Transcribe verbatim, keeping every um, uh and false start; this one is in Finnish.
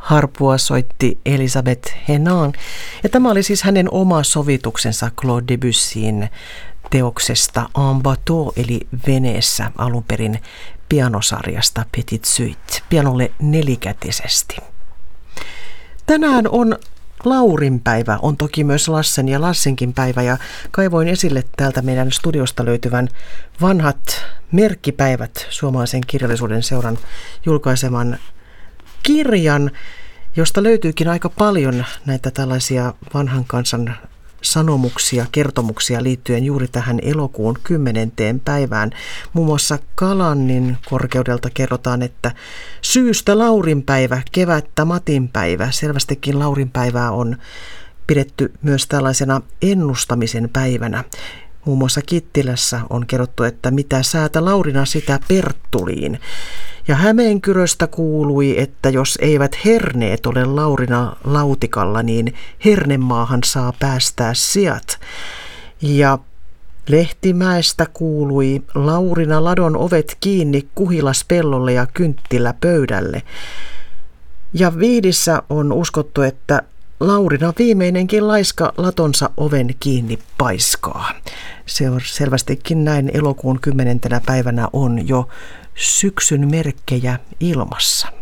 harpua soitti Elisabeth Henan. Ja tämä oli siis hänen oma sovituksensa Claude Debussyn teoksesta En bateau eli veneessä alun perin pianosarjasta Petit Suite, pianolle nelikätisesti. Tänään on Laurin päivä, on toki myös Lassen ja Lassenkin päivä ja kaivoin esille täältä meidän studiosta löytyvän vanhat merkkipäivät suomalaisen kirjallisuuden seuran julkaiseman kirjan, josta löytyykin aika paljon näitä tällaisia vanhan kansan sanomuksia, kertomuksia liittyen juuri tähän elokuun kymmenenteen päivään. Muun muassa Kalannin korkeudelta kerrotaan, että syystä Laurinpäivä, kevättä Matinpäivä. Selvästikin Laurinpäivää on pidetty myös tällaisena ennustamisen päivänä. Muun muassa Kittilässä on kerrottu, että mitä säätä Laurina sitä Perttuliin. Ja Hämeenkyröstä kuului, että jos eivät herneet ole Laurina lautikalla, niin Hernemaahan saa päästää sijat. Ja Lehtimäestä kuului Laurina ladon ovet kiinni kuhilas pellolle ja kynttilä pöydälle. Ja Viidissä on uskottu, että Laurina viimeinenkin laiska latonsa oven kiinni paiskaa. Se on selvästikin näin elokuun kymmenentenä päivänä on jo syksyn merkkejä ilmassa.